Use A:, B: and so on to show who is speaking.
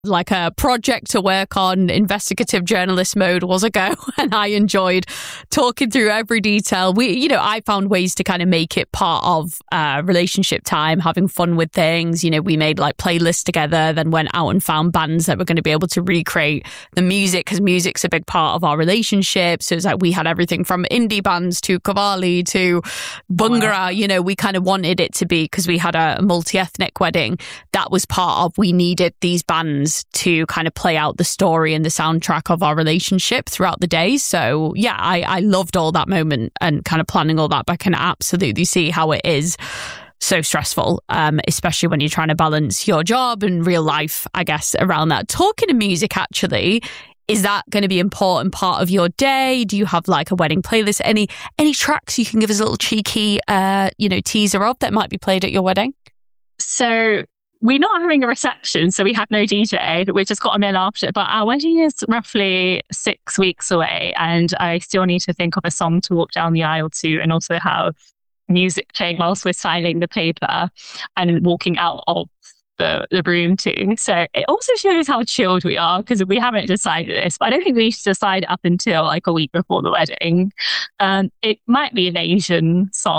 A: like a project to work on. Investigative journalist mode was a go, and I enjoyed talking through every detail. I found ways to kind of make it part of relationship time, having fun with things. We made like playlists together, then went out and found bands that were going to be able to recreate the music, because music's a big part of our relationship. So it's like we had everything from indie bands to Qawwali to Bhangra. We kind of wanted it to be, because we had a multi-ethnic wedding, that was part of, we needed these bands to kind of play out the story and the soundtrack of our relationship throughout the day. So yeah, I loved all that moment and kind of planning all that, but I can absolutely see how it is so stressful, especially when you're trying to balance your job and real life, I guess, around that. Talking to music, actually, is that going to be an important part of your day? Do you have like a wedding playlist? Any tracks you can give us a little cheeky, teaser of that might be played at your wedding?
B: So we're not having a reception, so we have no DJ. We just got them in after. But our wedding is roughly 6 weeks away, and I still need to think of a song to walk down the aisle to, and also have music playing whilst we're signing the paper and walking out of the room too. So it also shows how chilled we are, because we haven't decided this, but I don't think we should decide up until like a week before the wedding. It might be an Asian song.